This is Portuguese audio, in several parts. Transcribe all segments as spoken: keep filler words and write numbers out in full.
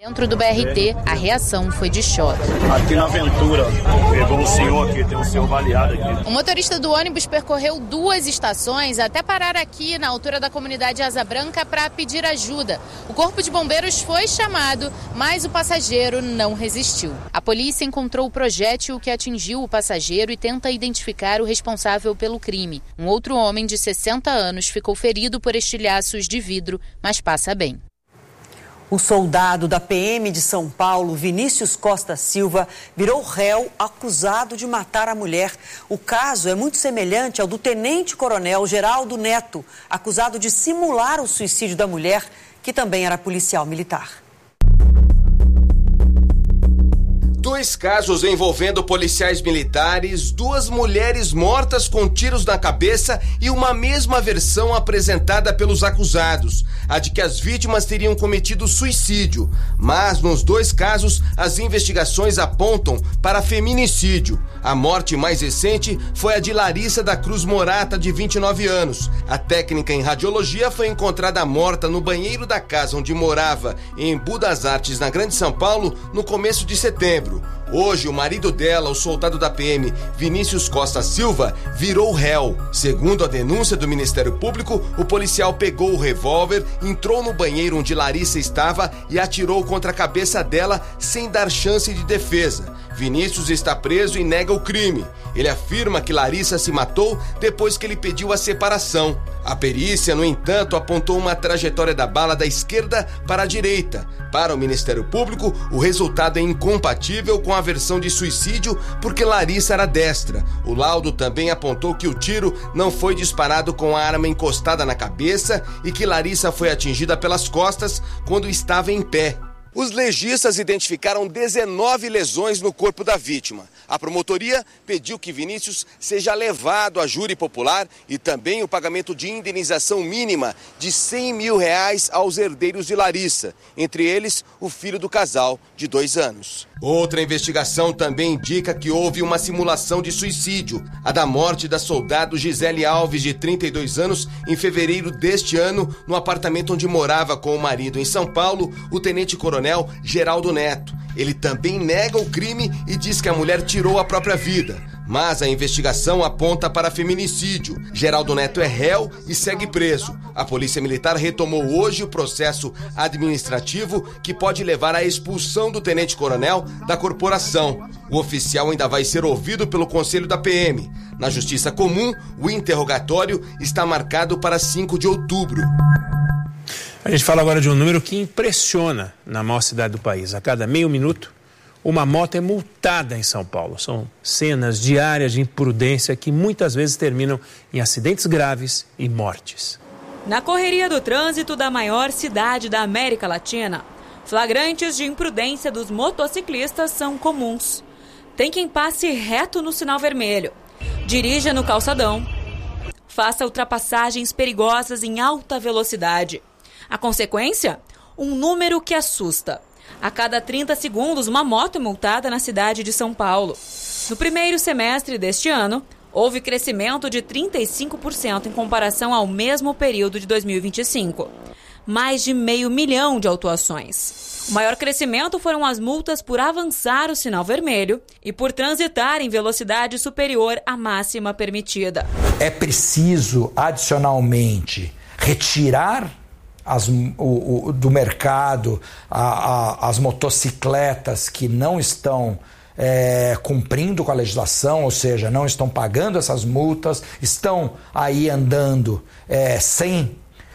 Dentro do B R T, a reação foi de choque. Aqui na Aventura, pegou um senhor aqui, tem um senhor baleado aqui. O motorista do ônibus percorreu duas estações até parar aqui na altura da comunidade Asa Branca para pedir ajuda. O corpo de bombeiros foi chamado, mas o passageiro não resistiu. A polícia encontrou o projétil que atingiu o passageiro e tenta identificar o responsável pelo crime. Um outro homem de sessenta anos ficou ferido por estilhaços de vidro, mas passa bem. O soldado da P M de São Paulo, Vinícius Costa Silva, virou réu acusado de matar a mulher. O caso é muito semelhante ao do tenente-coronel Geraldo Neto, acusado de simular o suicídio da mulher, que também era policial militar. Dois casos envolvendo policiais militares, duas mulheres mortas com tiros na cabeça e uma mesma versão apresentada pelos acusados, a de que as vítimas teriam cometido suicídio. Mas nos dois casos, as investigações apontam para feminicídio. A morte mais recente foi a de Larissa da Cruz Morata, de vinte e nove anos. A técnica em radiologia foi encontrada morta no banheiro da casa onde morava, em Embu das Artes, na Grande São Paulo, no começo de setembro. Hoje, o marido dela, o soldado da P M, Vinícius Costa Silva, virou réu. Segundo a denúncia do Ministério Público, o policial pegou o revólver, entrou no banheiro onde Larissa estava e atirou contra a cabeça dela sem dar chance de defesa. Vinícius está preso e nega o crime. Ele afirma que Larissa se matou depois que ele pediu a separação. A perícia, no entanto, apontou uma trajetória da bala da esquerda para a direita. Para o Ministério Público, o resultado é incompatível com a versão de suicídio porque Larissa era destra. O laudo também apontou que o tiro não foi disparado com a arma encostada na cabeça e que Larissa foi atingida pelas costas quando estava em pé. Os legistas identificaram dezenove lesões no corpo da vítima. A promotoria pediu que Vinícius seja levado a júri popular e também o pagamento de indenização mínima de cem mil reais aos herdeiros de Larissa, entre eles o filho do casal, de dois anos. Outra investigação também indica que houve uma simulação de suicídio, a da morte da soldado Gisele Alves, de trinta e dois anos, em fevereiro deste ano, no apartamento onde morava com o marido em São Paulo, o tenente-coronel Geraldo Neto. Ele também nega o crime e diz que a mulher tirou a própria vida. Mas a investigação aponta para feminicídio. Geraldo Neto é réu e segue preso. A Polícia Militar retomou hoje o processo administrativo que pode levar à expulsão do tenente-coronel da corporação. O oficial ainda vai ser ouvido pelo Conselho da P M. Na Justiça Comum, o interrogatório está marcado para cinco de outubro. A gente fala agora de um número que impressiona na maior cidade do país. A cada meio minuto, uma moto é multada em São Paulo. São cenas diárias de imprudência que muitas vezes terminam em acidentes graves e mortes. Na correria do trânsito da maior cidade da América Latina, flagrantes de imprudência dos motociclistas são comuns. Tem quem passe reto no sinal vermelho, dirija no calçadão, faça ultrapassagens perigosas em alta velocidade. A consequência? Um número que assusta. A cada trinta segundos, uma moto é multada na cidade de São Paulo. No primeiro semestre deste ano, houve crescimento de trinta e cinco por cento em comparação ao mesmo período de dois mil e vinte e cinco. Mais de meio milhão de autuações. O maior crescimento foram as multas por avançar o sinal vermelho e por transitar em velocidade superior à máxima permitida. É preciso, adicionalmente, retirar As, o, o, do mercado a, a, as motocicletas que não estão é, cumprindo com a legislação, ou seja, não estão pagando essas multas, estão aí andando é, sem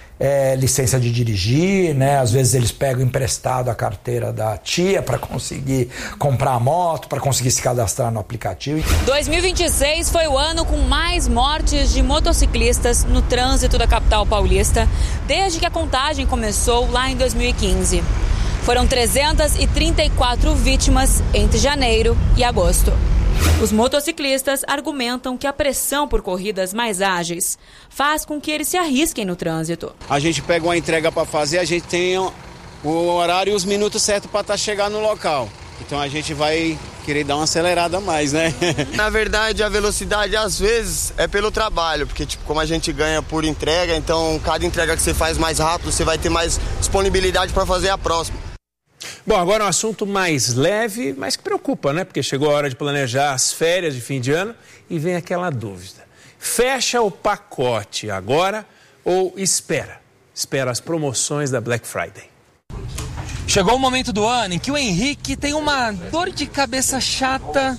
é, licença de dirigir, né? Às vezes eles pegam emprestado a carteira da tia para conseguir comprar a moto, para conseguir se cadastrar no aplicativo. dois mil e vinte e seis foi o ano com mais mortes de motociclistas no trânsito da capital paulista, desde que a contagem começou lá em dois mil e quinze. Foram trezentas e trinta e quatro vítimas entre janeiro e agosto. Os motociclistas argumentam que a pressão por corridas mais ágeis faz com que eles se arrisquem no trânsito. A gente pega uma entrega para fazer, a gente tem o horário e os minutos certos para estar chegando no local. Então a gente vai querer dar uma acelerada a mais, né? Na verdade, a velocidade às vezes é pelo trabalho, porque tipo, como a gente ganha por entrega, então cada entrega que você faz mais rápido, você vai ter mais disponibilidade para fazer a próxima. Bom, agora um assunto mais leve, mas que preocupa, né? Porque chegou a hora de planejar as férias de fim de ano e vem aquela dúvida. Fecha o pacote agora ou espera? Espera as promoções da Black Friday. Chegou o momento do ano em que o Henrique tem uma dor de cabeça chata.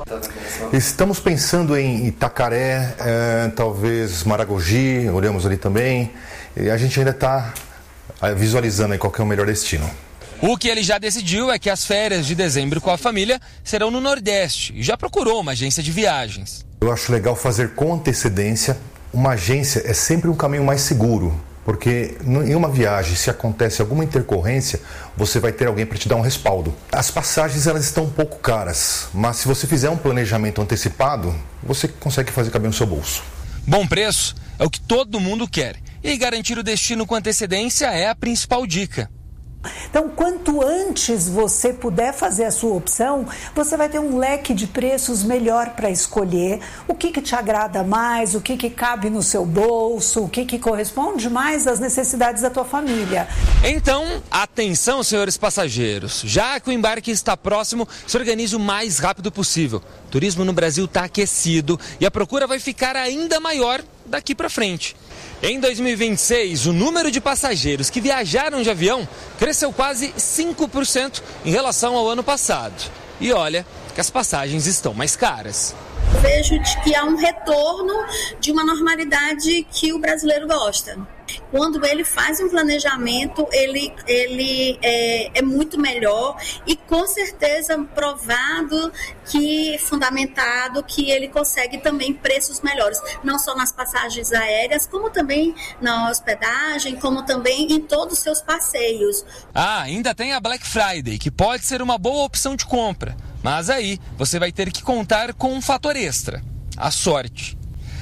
Estamos pensando em Itacaré, é, talvez Maragogi, olhamos ali também. E a gente ainda está visualizando aí qual que é o melhor destino. O que ele já decidiu é que as férias de dezembro com a família serão no Nordeste e já procurou uma agência de viagens. Eu acho legal fazer com antecedência. Uma agência é sempre um caminho mais seguro. Porque em uma viagem, se acontece alguma intercorrência, você vai ter alguém para te dar um respaldo. As passagens elas estão um pouco caras, mas se você fizer um planejamento antecipado, você consegue fazer caber no seu bolso. Bom preço é o que todo mundo quer. E garantir o destino com antecedência é a principal dica. Então, quanto antes você puder fazer a sua opção, você vai ter um leque de preços melhor para escolher o que, que te agrada mais, o que, que cabe no seu bolso, o que, que corresponde mais às necessidades da tua família. Então, atenção, senhores passageiros. Já que o embarque está próximo, se organize o mais rápido possível. O turismo no Brasil está aquecido e a procura vai ficar ainda maior daqui para frente. Em dois mil e vinte e seis, o número de passageiros que viajaram de avião cresceu quase cinco por cento em relação ao ano passado. E olha que as passagens estão mais caras. Eu vejo que há um retorno de uma normalidade que o brasileiro gosta. Quando ele faz um planejamento, ele, ele é, é muito melhor e com certeza provado, que fundamentado, que ele consegue também preços melhores, não só nas passagens aéreas, como também na hospedagem, como também em todos os seus passeios. Ah, ainda tem a Black Friday, que pode ser uma boa opção de compra, mas aí você vai ter que contar com um fator extra, a sorte.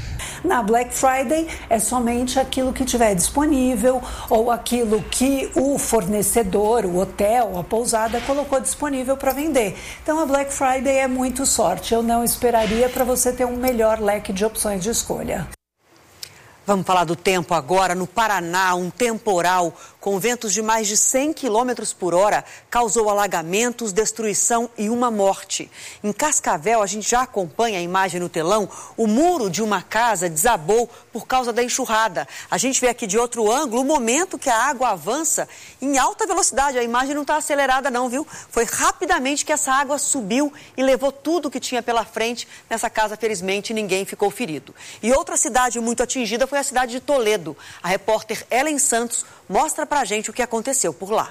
Na Black Friday é somente aquilo que tiver disponível ou aquilo que o fornecedor, o hotel, a pousada colocou disponível para vender. Então a Black Friday é muito sorte. Eu não esperaria para você ter um melhor leque de opções de escolha. Vamos falar do tempo agora. No Paraná, um temporal com ventos de mais de cem quilômetros por hora causou alagamentos, destruição e uma morte. Em Cascavel, a gente já acompanha a imagem no telão, o muro de uma casa desabou por causa da enxurrada. A gente vê aqui de outro ângulo o momento que a água avança em alta velocidade. A imagem não está acelerada não, viu? Foi rapidamente que essa água subiu e levou tudo que tinha pela frente. Nessa casa, felizmente, ninguém ficou ferido. E outra cidade muito atingida foi a cidade de Toledo. A repórter Ellen Santos mostra pra gente o que aconteceu por lá.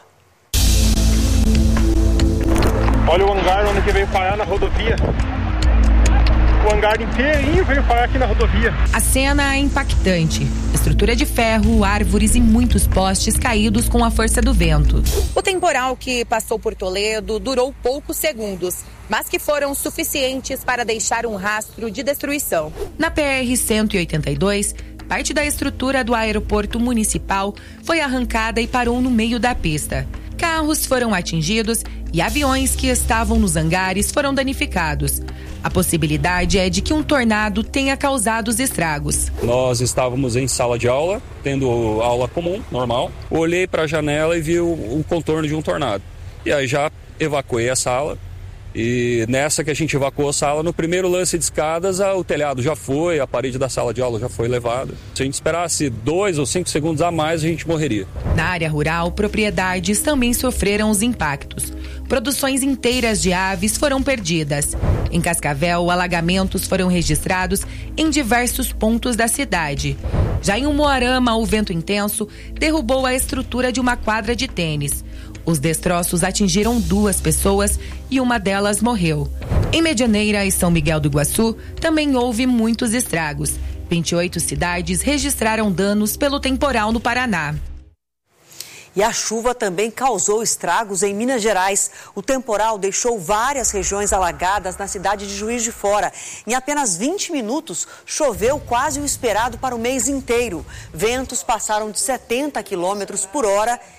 Olha o hangar onde que veio parar na rodovia. O hangar inteirinho veio parar aqui na rodovia. A cena é impactante. Estrutura de ferro, árvores e muitos postes caídos com a força do vento. O temporal que passou por Toledo durou poucos segundos, mas que foram suficientes para deixar um rastro de destruição. Na P R cento e oitenta e dois, parte da estrutura do aeroporto municipal foi arrancada e parou no meio da pista. Carros foram atingidos e aviões que estavam nos hangares foram danificados. A possibilidade é de que um tornado tenha causado os estragos. Nós estávamos em sala de aula, tendo aula comum, normal. Olhei para a janela e vi o, o contorno de um tornado. E aí já evacuei a sala. E nessa que a gente evacuou a sala, no primeiro lance de escadas, o telhado já foi, a parede da sala de aula já foi levada. Se a gente esperasse dois ou cinco segundos a mais, a gente morreria. Na área rural, propriedades também sofreram os impactos. Produções inteiras de aves foram perdidas. Em Cascavel, alagamentos foram registrados em diversos pontos da cidade. Já em Umuarama, o vento intenso derrubou a estrutura de uma quadra de tênis. Os destroços atingiram duas pessoas e uma delas morreu. Em Medianeira e São Miguel do Iguaçu, também houve muitos estragos. vinte e oito cidades registraram danos pelo temporal no Paraná. E a chuva também causou estragos em Minas Gerais. O temporal deixou várias regiões alagadas na cidade de Juiz de Fora. Em apenas vinte minutos, choveu quase o esperado para o mês inteiro. Ventos passaram de setenta quilômetros por hora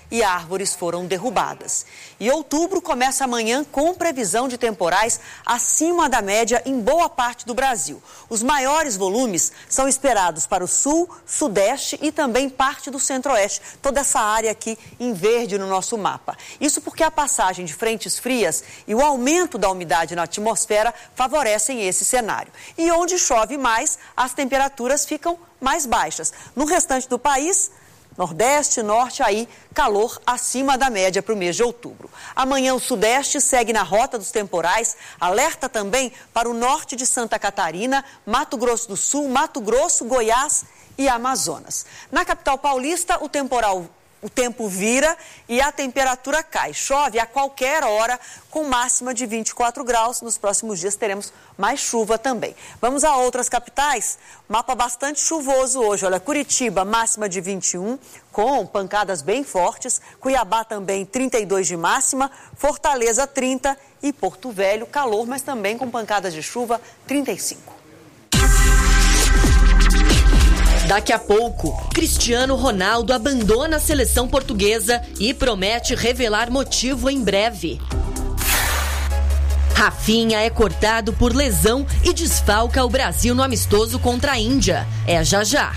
e árvores foram derrubadas. E outubro começa amanhã com previsão de temporais acima da média em boa parte do Brasil. Os maiores volumes são esperados para o sul, sudeste e também parte do centro-oeste, toda essa área aqui em verde no nosso mapa. Isso porque a passagem de frentes frias e o aumento da umidade na atmosfera favorecem esse cenário. E onde chove mais, as temperaturas ficam mais baixas. No restante do país, Nordeste, Norte, aí calor acima da média para o mês de outubro. Amanhã o Sudeste segue na rota dos temporais, alerta também para o norte de Santa Catarina, Mato Grosso do Sul, Mato Grosso, Goiás e Amazonas. Na capital paulista, o temporal O tempo vira e a temperatura cai. Chove a qualquer hora, com máxima de vinte e quatro graus. Nos próximos dias teremos mais chuva também. Vamos a outras capitais. Mapa bastante chuvoso hoje. Olha, Curitiba, máxima de vinte e um, com pancadas bem fortes. Cuiabá também, trinta e dois de máxima. Fortaleza, trinta. E Porto Velho, calor, mas também com pancadas de chuva, trinta e cinco. Daqui a pouco, Cristiano Ronaldo abandona a seleção portuguesa e promete revelar motivo em breve. Rafinha é cortado por lesão e desfalca o Brasil no amistoso contra a Índia. É já já.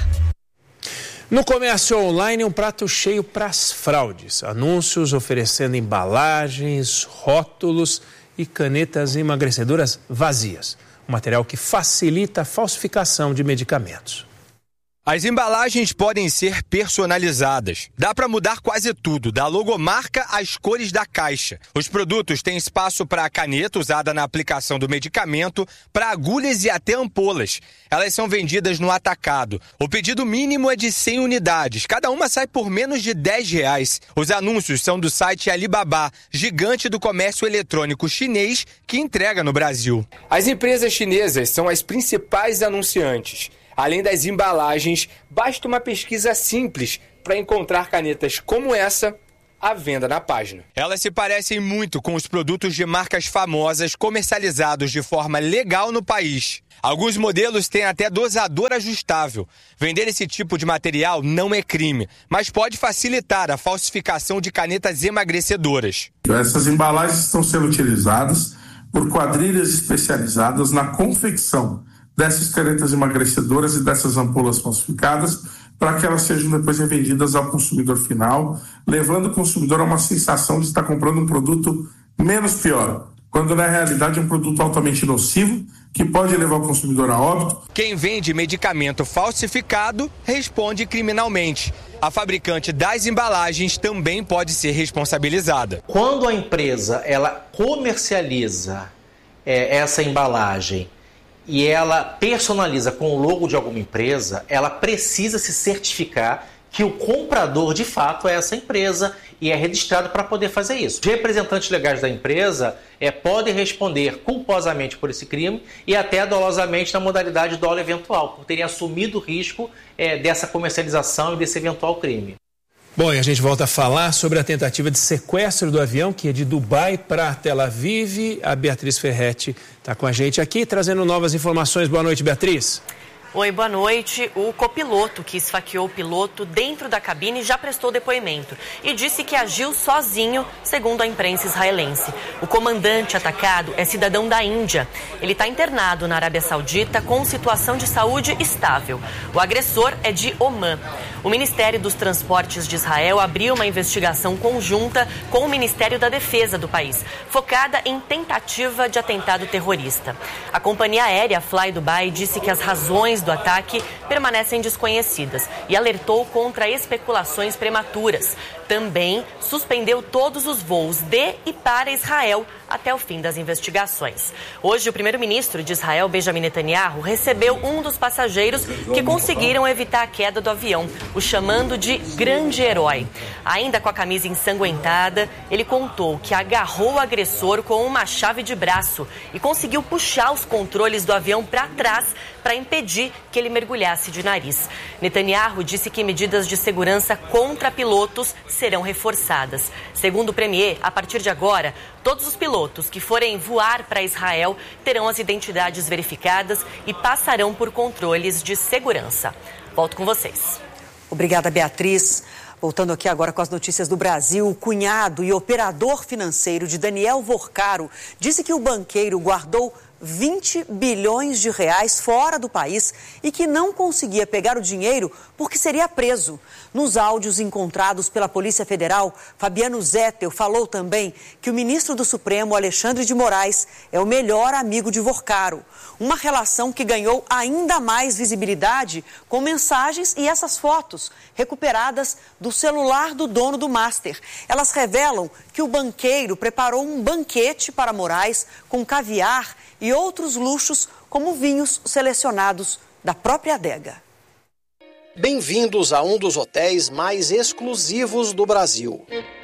No comércio online, um prato cheio para as fraudes. Anúncios oferecendo embalagens, rótulos e canetas emagrecedoras vazias. Um material que facilita a falsificação de medicamentos. As embalagens podem ser personalizadas. Dá para mudar quase tudo, da logomarca às cores da caixa. Os produtos têm espaço para a caneta usada na aplicação do medicamento, para agulhas e até ampolas. Elas são vendidas no atacado. O pedido mínimo é de cem unidades. Cada uma sai por menos de dez reais. Os anúncios são do site Alibaba, gigante do comércio eletrônico chinês que entrega no Brasil. As empresas chinesas são as principais anunciantes. Além das embalagens, basta uma pesquisa simples para encontrar canetas como essa à venda na página. Elas se parecem muito com os produtos de marcas famosas comercializados de forma legal no país. Alguns modelos têm até dosador ajustável. Vender esse tipo de material não é crime, mas pode facilitar a falsificação de canetas emagrecedoras. Essas embalagens estão sendo utilizadas por quadrilhas especializadas na confecção dessas canetas emagrecedoras e dessas ampolas falsificadas, para que elas sejam depois revendidas ao consumidor final, levando o consumidor a uma sensação de estar comprando um produto menos pior, quando na realidade é um produto altamente nocivo, que pode levar o consumidor a óbito. Quem vende medicamento falsificado responde criminalmente. A fabricante das embalagens também pode ser responsabilizada. Quando a empresa ela comercializa é, essa embalagem e ela personaliza com o logo de alguma empresa, ela precisa se certificar que o comprador de fato é essa empresa e é registrado para poder fazer isso. Os representantes legais da empresa é, podem responder culposamente por esse crime e até dolosamente na modalidade dolo eventual, por terem assumido o risco é, dessa comercialização e desse eventual crime. Bom, e a gente volta a falar sobre a tentativa de sequestro do avião que é de Dubai para Tel Aviv. A Beatriz Ferretti está com a gente aqui, trazendo novas informações. Boa noite, Beatriz. Oi, boa noite. O copiloto que esfaqueou o piloto dentro da cabine já prestou depoimento e disse que agiu sozinho, segundo a imprensa israelense. O comandante atacado é cidadão da Índia. Ele está internado na Arábia Saudita com situação de saúde estável. O agressor é de Omã. O Ministério dos Transportes de Israel abriu uma investigação conjunta com o Ministério da Defesa do país, focada em tentativa de atentado terrorista. A companhia aérea Fly Dubai disse que as razões do ataque permanecem desconhecidas e alertou contra especulações prematuras. Também suspendeu todos os voos de e para Israel até o fim das investigações. Hoje, o primeiro-ministro de Israel, Benjamin Netanyahu, recebeu um dos passageiros que conseguiram evitar a queda do avião, o chamando de grande herói. Ainda com a camisa ensanguentada, ele contou que agarrou o agressor com uma chave de braço e conseguiu puxar os controles do avião para trás para impedir que ele mergulhasse de nariz. Netanyahu disse que medidas de segurança contra pilotos serão reforçadas. Segundo o premier, a partir de agora, todos os pilotos que forem voar para Israel terão as identidades verificadas e passarão por controles de segurança. Volto com vocês. Obrigada, Beatriz. Voltando aqui agora com as notícias do Brasil, o cunhado e operador financeiro de Daniel Vorcaro disse que o banqueiro guardou vinte bilhões de reais fora do país e que não conseguia pegar o dinheiro porque seria preso. Nos áudios encontrados pela Polícia Federal, Fabiano Zettel falou também que o ministro do Supremo, Alexandre de Moraes, é o melhor amigo de Vorcaro. Uma relação que ganhou ainda mais visibilidade com mensagens e essas fotos recuperadas do celular do dono do Master. Elas revelam que o banqueiro preparou um banquete para Moraes com caviar e outros luxos, como vinhos selecionados da própria adega. Bem-vindos a um dos hotéis mais exclusivos do Brasil.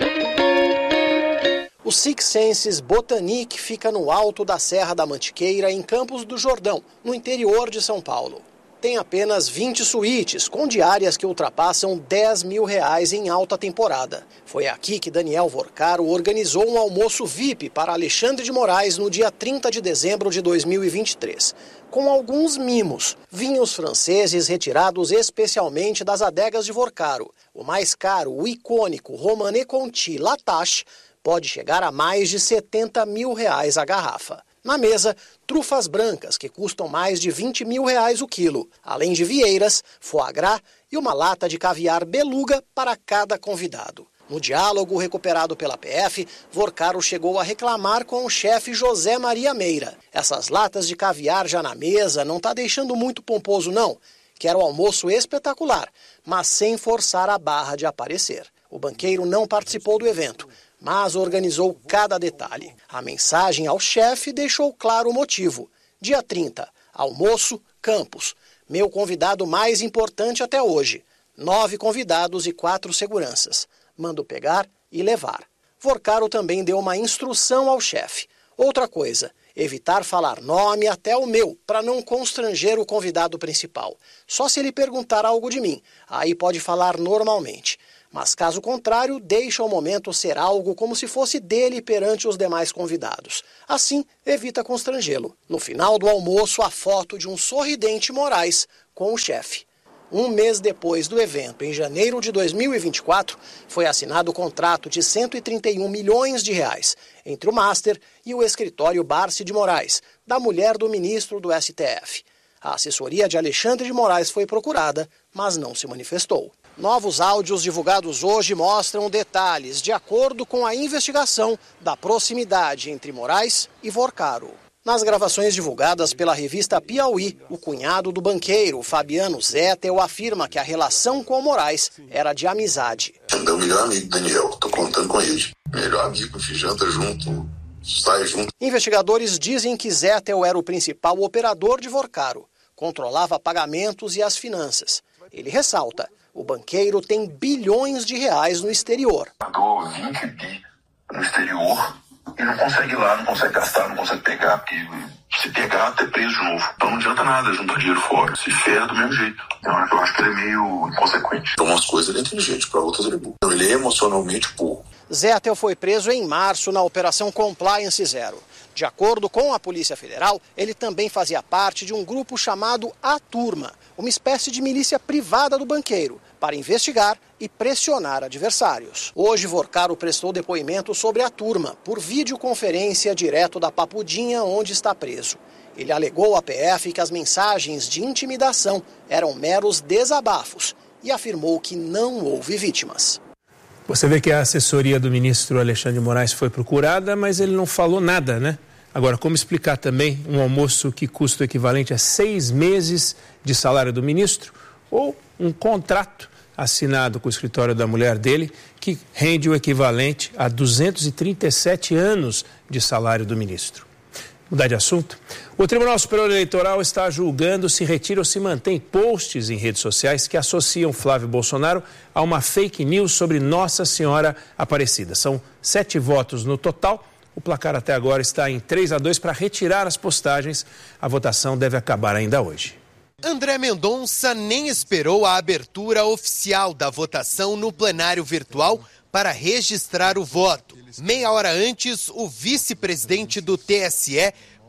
O Six Senses Botanique fica no alto da Serra da Mantiqueira, em Campos do Jordão, no interior de São Paulo. Tem apenas vinte suítes, com diárias que ultrapassam dez mil reais em alta temporada. Foi aqui que Daniel Vorcaro organizou um almoço V I P para Alexandre de Moraes no dia trinta de dezembro de dois mil e vinte e três. Com alguns mimos, vinhos franceses retirados especialmente das adegas de Vorcaro. O mais caro, o icônico Romanée Conti Latache, pode chegar a mais de setenta mil reais a garrafa. Na mesa, trufas brancas, que custam mais de vinte mil reais o quilo, além de vieiras, foie gras e uma lata de caviar beluga para cada convidado. No diálogo recuperado pela P F, Vorcaro chegou a reclamar com o chefe José Maria Meira. Essas latas de caviar já na mesa não tá deixando muito pomposo não. Quero almoço espetacular, mas sem forçar a barra de aparecer. O banqueiro não participou do evento, mas organizou cada detalhe. A mensagem ao chefe deixou claro o motivo. Dia trinta, almoço, Campos. Meu convidado mais importante até hoje. Nove convidados e quatro seguranças. Mando pegar e levar. Vorcaro também deu uma instrução ao chefe. Outra coisa, evitar falar nome até o meu, para não constranger o convidado principal. Só se ele perguntar algo de mim, aí pode falar normalmente. Mas, caso contrário, deixa o momento ser algo como se fosse dele perante os demais convidados. Assim, evita constrangê-lo. No final do almoço, a foto de um sorridente Moraes com o chefe. Um mês depois do evento, em janeiro de dois mil e vinte e quatro, foi assinado o contrato de cento e trinta e um milhões de reais entre o Master e o escritório Barsi de Moraes, da mulher do ministro do S T F. A assessoria de Alexandre de Moraes foi procurada, mas não se manifestou. Novos áudios divulgados hoje mostram detalhes de acordo com a investigação da proximidade entre Moraes e Vorcaro. Nas gravações divulgadas pela revista Piauí, o cunhado do banqueiro, Fabiano Zettel, afirma que a relação com o Moraes era de amizade. É meu melhor amigo, Daniel. Tô contando com ele. Melhor amigo, janta junto, sai junto. Investigadores dizem que Zettel era o principal operador de Vorcaro. Controlava pagamentos e as finanças. Ele ressalta: o banqueiro tem bilhões de reais no exterior. Pagou vinte bi no exterior e não consegue ir lá, não consegue gastar, não consegue pegar, porque se pegar, até preso de novo. Então não adianta nada juntar dinheiro fora. Se ferra do mesmo jeito. Então, eu acho que ele é meio inconsequente. Para umas coisas ele é inteligente, para outras ele é burro. Então, ele é emocionalmente burro. Zettel foi preso em março na Operação Compliance Zero. De acordo com a Polícia Federal, ele também fazia parte de um grupo chamado A Turma, uma espécie de milícia privada do banqueiro, para investigar e pressionar adversários. Hoje, Vorcaro prestou depoimento sobre A Turma, por videoconferência direto da Papudinha, onde está preso. Ele alegou à P F que as mensagens de intimidação eram meros desabafos e afirmou que não houve vítimas. Você vê que a assessoria do ministro Alexandre de Moraes foi procurada, mas ele não falou nada, né? Agora, como explicar também um almoço que custa o equivalente a seis meses de salário do ministro ou um contrato assinado com o escritório da mulher dele que rende o equivalente a duzentos e trinta e sete anos de salário do ministro? Mudar de assunto? O Tribunal Superior Eleitoral está julgando se retira ou se mantém posts em redes sociais que associam Flávio Bolsonaro a uma fake news sobre Nossa Senhora Aparecida. São sete votos no total. O placar até agora está em três a dois para retirar as postagens. A votação deve acabar ainda hoje. André Mendonça nem esperou a abertura oficial da votação no plenário virtual para registrar o voto. Meia hora antes, o vice-presidente do T S E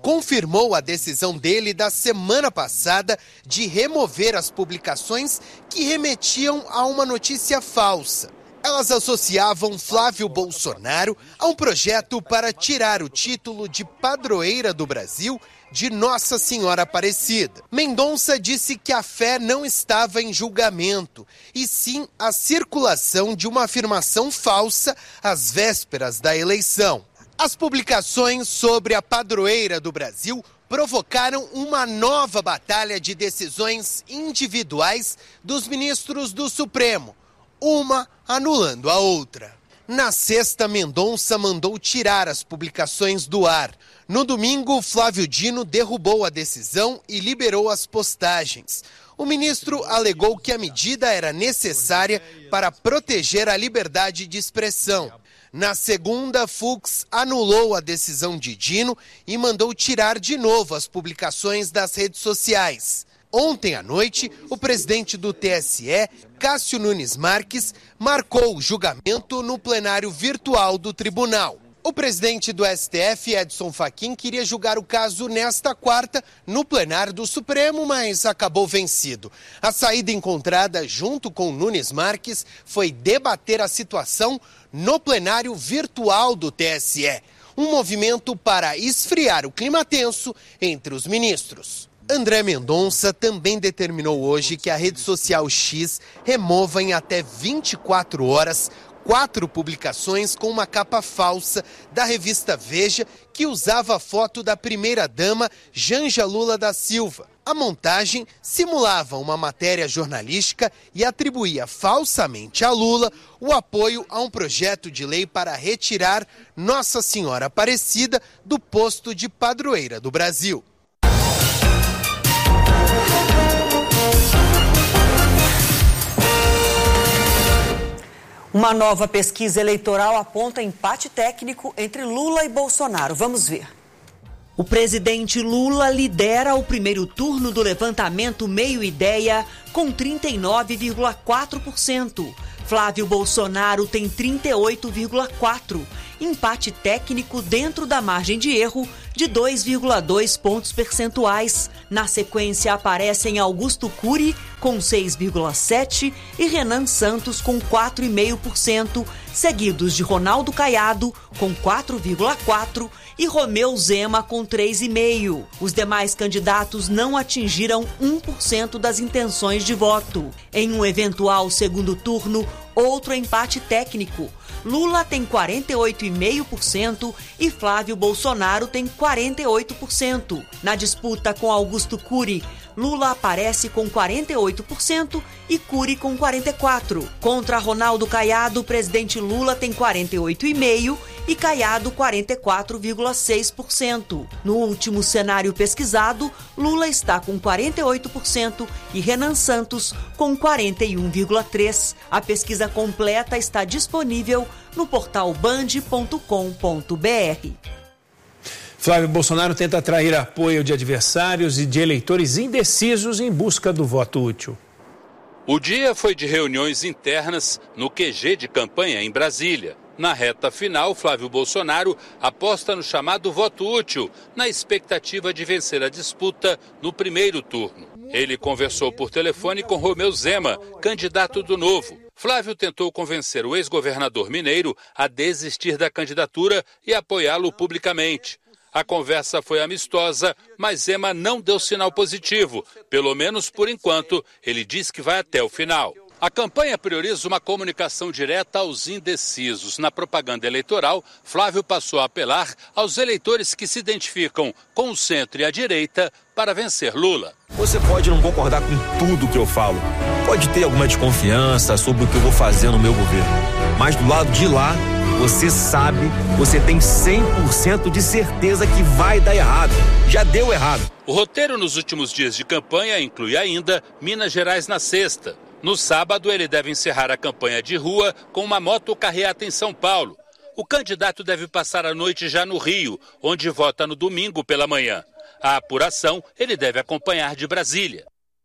confirmou a decisão dele da semana passada de remover as publicações que remetiam a uma notícia falsa. Elas associavam Flávio Bolsonaro a um projeto para tirar o título de padroeira do Brasil de Nossa Senhora Aparecida. Mendonça disse que a fé não estava em julgamento, e sim a circulação de uma afirmação falsa às vésperas da eleição. As publicações sobre a padroeira do Brasil provocaram uma nova batalha de decisões individuais dos ministros do Supremo, uma anulando a outra. Na sexta, Mendonça mandou tirar as publicações do ar. No domingo, Flávio Dino derrubou a decisão e liberou as postagens. O ministro alegou que a medida era necessária para proteger a liberdade de expressão. Na segunda, Fux anulou a decisão de Dino e mandou tirar de novo as publicações das redes sociais. Ontem à noite, o presidente do T S E, Cássio Nunes Marques, marcou o julgamento no plenário virtual do tribunal. O presidente do S T F, Edson Fachin, queria julgar o caso nesta quarta no plenário do Supremo, mas acabou vencido. A saída encontrada junto com Nunes Marques foi debater a situação no plenário virtual do T S E, um movimento para esfriar o clima tenso entre os ministros. André Mendonça também determinou hoje que a rede social X remova em até vinte e quatro horas quatro publicações com uma capa falsa da revista Veja que usava a foto da primeira-dama Janja Lula da Silva. A montagem simulava uma matéria jornalística e atribuía falsamente a Lula o apoio a um projeto de lei para retirar Nossa Senhora Aparecida do posto de padroeira do Brasil. Uma nova pesquisa eleitoral aponta empate técnico entre Lula e Bolsonaro. Vamos ver. O presidente Lula lidera o primeiro turno do levantamento Meio Ideia com trinta e nove vírgula quatro por cento. Flávio Bolsonaro tem trinta e oito vírgula quatro por cento. Empate técnico dentro da margem de erro de dois vírgula dois pontos percentuais. Na sequência aparecem Augusto Cury com seis vírgula sete por cento e Renan Santos com quatro vírgula cinco por cento, seguidos de Ronaldo Caiado com quatro vírgula quatro por cento e Romeu Zema com três vírgula cinco por cento. Os demais candidatos não atingiram um por cento das intenções de voto. Em um eventual segundo turno, outro empate técnico. Lula tem quarenta e oito vírgula cinco por cento e Flávio Bolsonaro tem quarenta e oito por cento. Na disputa com Augusto Cury, Lula aparece com quarenta e oito por cento e Cury com quarenta e quatro por cento. Contra Ronaldo Caiado, o presidente Lula tem quarenta e oito vírgula cinco por cento e Caiado quarenta e quatro vírgula seis por cento. No último cenário pesquisado, Lula está com quarenta e oito por cento e Renan Santos com quarenta e um vírgula três por cento. A pesquisa completa está disponível no portal band ponto com ponto br. Flávio Bolsonaro tenta atrair apoio de adversários e de eleitores indecisos em busca do voto útil. O dia foi de reuniões internas no Q G de campanha em Brasília. Na reta final, Flávio Bolsonaro aposta no chamado voto útil, na expectativa de vencer a disputa no primeiro turno. Ele conversou por telefone com Romeu Zema, candidato do Novo. Flávio tentou convencer o ex-governador mineiro a desistir da candidatura e apoiá-lo publicamente. A conversa foi amistosa, mas Zema não deu sinal positivo. Pelo menos por enquanto, ele diz que vai até o final. A campanha prioriza uma comunicação direta aos indecisos. Na propaganda eleitoral, Flávio passou a apelar aos eleitores que se identificam com o centro e a direita para vencer Lula. Você pode não concordar com tudo que eu falo, pode ter alguma desconfiança sobre o que eu vou fazer no meu governo, mas do lado de lá, você sabe, você tem cem por cento de certeza que vai dar errado. Já deu errado. O roteiro nos últimos dias de campanha inclui ainda Minas Gerais na sexta. No sábado, ele deve encerrar a campanha de rua com uma motocarreata em São Paulo. O candidato deve passar a noite já no Rio, onde vota no domingo pela manhã. A apuração ele deve acompanhar de Brasília.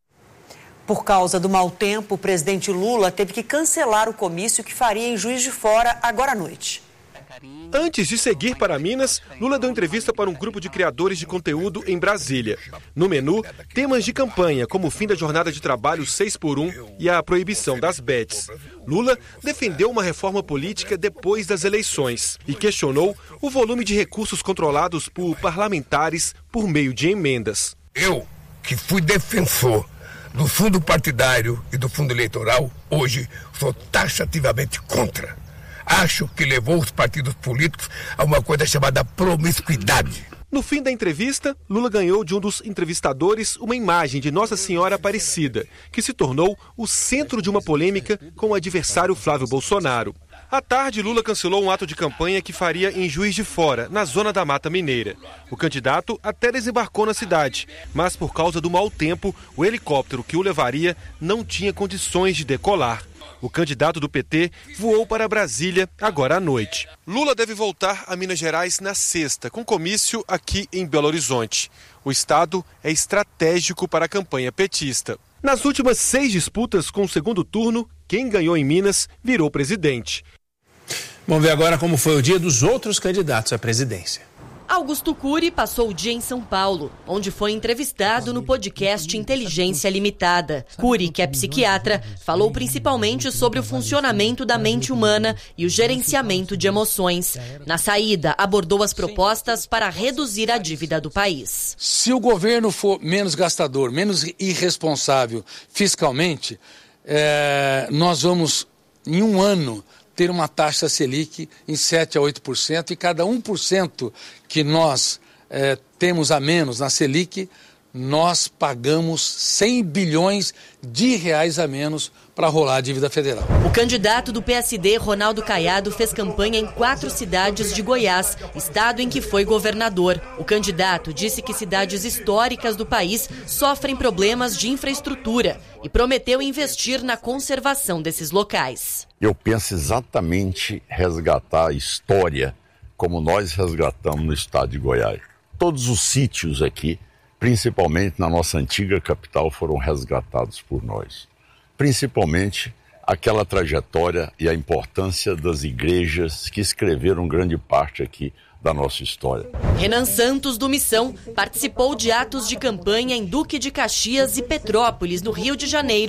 Por causa do mau tempo, o presidente Lula teve que cancelar o comício que faria em Juiz de Fora agora à noite. Antes de seguir para Minas, Lula deu entrevista para um grupo de criadores de conteúdo em Brasília. No menu, temas de campanha, como o fim da jornada de trabalho seis por um e a proibição das bets. Lula defendeu uma reforma política depois das eleições e questionou o volume de recursos controlados por parlamentares por meio de emendas. Eu, que fui defensor do fundo partidário e do fundo eleitoral, hoje sou taxativamente contra. Acho que levou os partidos políticos a uma coisa chamada promiscuidade. No fim da entrevista, Lula ganhou de um dos entrevistadores uma imagem de Nossa Senhora Aparecida, que se tornou o centro de uma polêmica com o adversário Flávio Bolsonaro. À tarde, Lula cancelou um ato de campanha que faria em Juiz de Fora, na zona da Mata Mineira. O candidato até desembarcou na cidade, mas por causa do mau tempo, o helicóptero que o levaria não tinha condições de decolar. O candidato do P T voou para Brasília agora à noite. Lula deve voltar a Minas Gerais na sexta, com comício aqui em Belo Horizonte. O estado é estratégico para a campanha petista. Nas últimas seis disputas com o segundo turno, quem ganhou em Minas virou presidente. Vamos ver agora como foi o dia dos outros candidatos à presidência. Augusto Cury passou o dia em São Paulo, onde foi entrevistado no podcast Inteligência Limitada. Cury, que é psiquiatra, falou principalmente sobre o funcionamento da mente humana e o gerenciamento de emoções. Na saída, abordou as propostas para reduzir a dívida do país. Se o governo for menos gastador, menos irresponsável fiscalmente, é, nós vamos, em um ano, ter uma taxa Selic em sete a oito por cento e cada um por cento que nós eh, temos a menos na Selic, nós pagamos cem bilhões de reais a menos para rolar a dívida federal. O candidato do P S D, Ronaldo Caiado, fez campanha em quatro cidades de Goiás, estado em que foi governador. O candidato disse que cidades históricas do país sofrem problemas de infraestrutura e prometeu investir na conservação desses locais. Eu penso exatamente resgatar a história como nós resgatamos no estado de Goiás. Todos os sítios aqui, principalmente na nossa antiga capital, foram resgatados por nós. Principalmente aquela trajetória e a importância das igrejas que escreveram grande parte aqui da nossa história. Renan Santos, do Missão, participou de atos de campanha em Duque de Caxias e Petrópolis, no Rio de Janeiro,